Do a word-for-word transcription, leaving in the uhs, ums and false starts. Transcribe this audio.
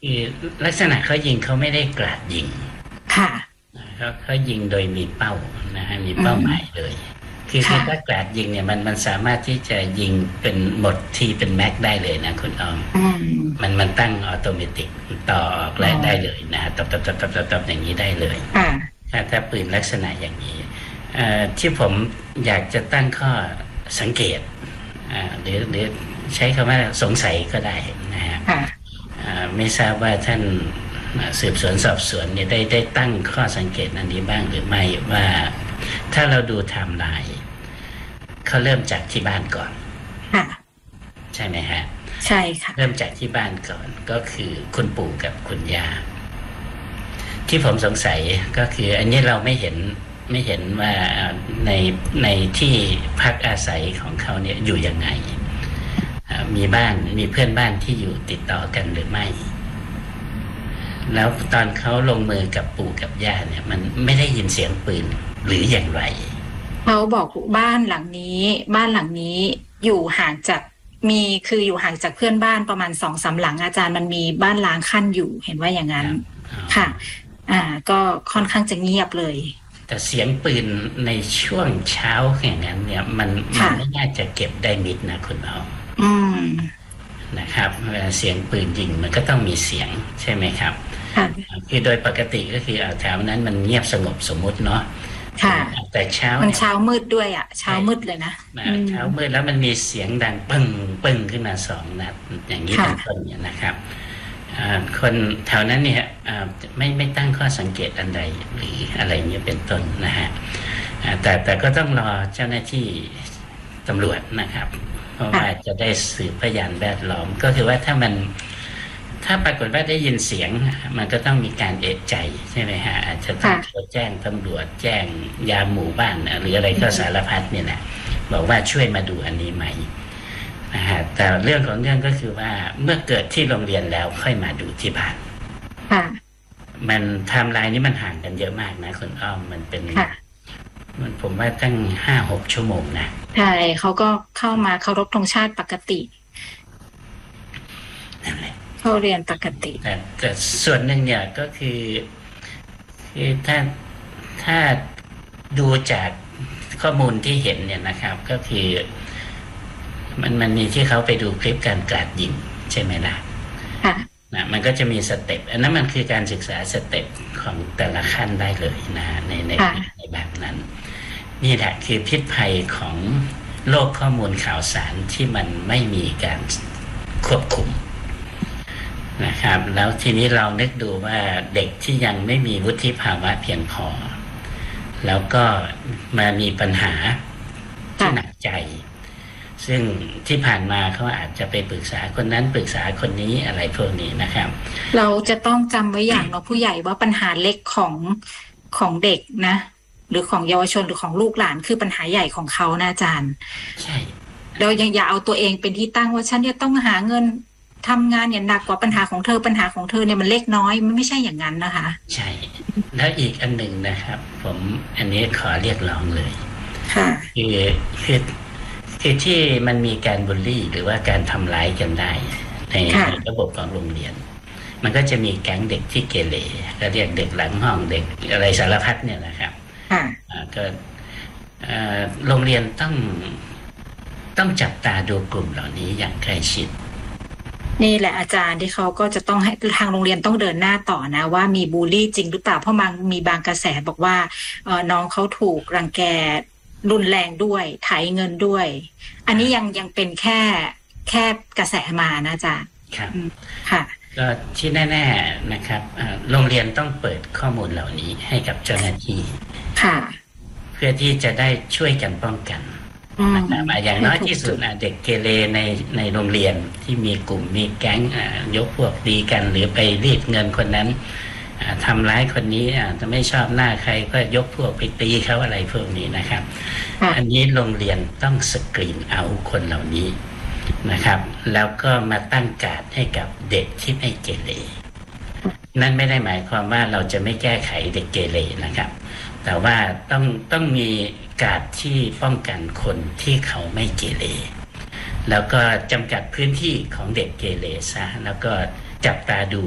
คือลักษณะเขายิงเขาไม่ได้กราดยิงค่ะเขาเขายิงโดยมีเป้านะฮะมีเป้าหมายเลยคือถ้ากราดยิงเนี่ยมันมันสามารถที่จะยิงเป็นหมดที่เป็นแม็กได้เลยนะคุณออมมันมันตั้งออโตเมติกต่อออกแล้วได้เลยนะฮะตับตับตับตับตับอย่างนี้ได้เลยถ้าถ้าปืนลักษณะอย่างนี้ที่ผมอยากจะตั้งข้อสังเกตหรือหรือใช้คำว่าสงสัยก็ได้นะฮะไม่ทราบว่าท่านสืบสวนสอบสวนเนี่ยได้ได้ตั้งข้อสังเกตอันนี้บ้างหรือไม่ว่าถ้าเราดูไทม์ไลน์เขาเริ่มจากที่บ้านก่อนใช่ไหมฮะใช่ค่ะเริ่มจากที่บ้านก่อนก็คือคุณปู่กับคุณย่าที่ผมสงสัยก็คืออันนี้เราไม่เห็นไม่เห็นว่าในในที่พักอาศัยของเขาเนี่ยอยู่ยังไงมีบ้านมีเพื่อนบ้านที่อยู่ติดต่อกันหรือไม่แล้วตอนเขาลงมือกับปู่กับย่าเนี่ยมันไม่ได้ยินเสียงปืนหรืออย่างไรเขาบอกบ้านหลังนี้บ้านหลังนี้อยู่ห่างจากมีคืออยู่ห่างจากเพื่อนบ้านประมาณสองสามหลังอาจารย์มันมีบ้านล้างขั้นอยู่เห็นว่าอย่างนั้นค่ะอ่าก็ค่อนข้างจะเงียบเลยแต่เสียงปืนในช่วงเช้าอย่างนั้นเนี่ยมันมันไม่น่าจะเก็บได้มิดนะคุณเอาอืมนะครับเวลาเสียงปืนยิงมันก็ต้องมีเสียงใช่ไหมครับคือโดยปกติก็คือแถวนั้นมันเงียบสงบสมมุติเนาะค่ะแต่เช้ามันเช้ามืดด้วยอ่ะเช้ามืดเลยนะเช้ามืดแล้วมันมีเสียงดังปึ้งปึ้งขึ้นมาสองนัดอย่างนี้เป็นต้นเนี่ยนะครับคนแถวนั้นเนี่ยไม่ไม่ตั้งข้อสังเกตอันใดหรืออะไรเงี้ยเป็นต้นนะฮะแต่แต่ก็ต้องรอเจ้าหน้าที่ตำรวจนะครับเพราะว่าจะได้สืบพยานแวดล้อมก็คือว่าถ้ามันถ้าปรากฏว่าได้ยินเสียงมันก็ต้องมีการเอะใจใช่ไหมฮะอาจจะต้องโทรแจ้งตำรวจแจ้งยามหมู่บ้านหรืออะไรก็สารพัดเนี่ยแหละบอกว่าช่วยมาดูอันนี้ไหมนะฮะแต่เรื่องของเรื่องก็คือว่าเมื่อเกิดที่โรงเรียนแล้วค่อยมาดูที่บ้านมันไทม์ไลน์นี้มันห่างกันเยอะมากนะคุณอ้อมมันเป็นมันผมว่าตั้งห้าหกชั่วโมงนะใช่เขาก็เข้ามาเคารพธงชาติปกตินั่นแหละเขาเรียนปกติแต่แต่ส่วนหนึ่งเนี่ยก็คือคือถ้าถ้าดูจากข้อมูลที่เห็นเนี่ยนะครับก็คือมันมันมีที่เขาไปดูคลิปการกราดยิงใช่ไหมล่ะค่ะนะมันก็จะมีสเต็ปอันนั้นมันคือการศึกษาสเต็ปของแต่ละขั้นได้เลยนะในในในแบบนั้นนี่แหละคือพิษภัยของโลกข้อมูลข่าวสารที่มันไม่มีการควบคุมนะครับแล้วทีนี้เรานึกดูว่าเด็กที่ยังไม่มีวุฒิภาวะเพียงพอแล้วก็มามีปัญหาที่หนักใจซึ่งที่ผ่านมาเขาอาจจะไปปรึกษาคนนั้นปรึกษาคนนี้อะไรพวกนี้นะครับเราจะต้องจำไว้อย่างเนาะผู้ใหญ่ว่าปัญหาเล็กของของเด็กนะหรือของเยาวชนหรือของลูกหลานคือปัญหาใหญ่ของเขานะอาจารย์ใช่เรายังอย่าเอาตัวเองเป็นที่ตั้งว่าฉันจะต้องหาเงินทำงานอย่างหนักกว่าปัญหาของเธอปัญหาของเธอเนี่ยมันเล็กน้อยมันไม่ใช่อย่างนั้นนะคะใช่แล้วอีกอันหนึ่งนะครับผมอันนี้ขอเรียกร้องเลยค่ะคือคือคือที่มันมีการบูลลี่หรือว่าการทำร้ายกันได้ในระบบของโรงเรียนมันก็จะมีแก๊งเด็กที่เกเรก็เรียกเด็กหลังห้องเด็กอะไรสารพัดเนี่ยนะครับค่ะก็โรงเรียนต้องต้องจับตาดูกลุ่มเหล่านี้อย่างใกล้ชิดนี่แหละอาจารย์ที่เขาก็จะต้องให้ทางโรงเรียนต้องเดินหน้าต่อนะว่ามีบูลลี่จริงหรือเปล่าเพราะมันมีบางกระแสบอกว่าเออน้องเขาถูกรังแกรุนแรงด้วยไถเงินด้วยอันนี้ยังยังเป็นแค่แค่กระแสมานะอาจารย์ครับค่ะก็ที่แน่ๆนะครับโรงเรียนต้องเปิดข้อมูลเหล่านี้ให้กับเจ้าหน้าที่ค่ะเพื่อที่จะได้ช่วยกันป้องกันนะครับอย่างน้อยที่สุดเด็กเกเรในในโรงเรียนที่มีกลุ่มมีแก๊งยกพวกตีกันหรือไปรีดเงินคนนั้นทำร้ายคนนี้จะไม่ชอบหน้าใครก็ยกพวกไปตีเขาอะไรพวกนี้นะครับอันนี้โรงเรียนต้องสกรีนเอาคนเหล่านี้นะครับแล้วก็มาตั้งการ์ดให้กับเด็กที่ไม่เกเรนั่นไม่ได้หมายความว่าเราจะไม่แก้ไขเด็กเกเรนะครับแต่ว่าต้องต้องมีการ์ดที่ป้องกันคนที่เขาไม่เกเรแล้วก็จำกัดพื้นที่ของเด็กเกเรซะแล้วก็จับตาดู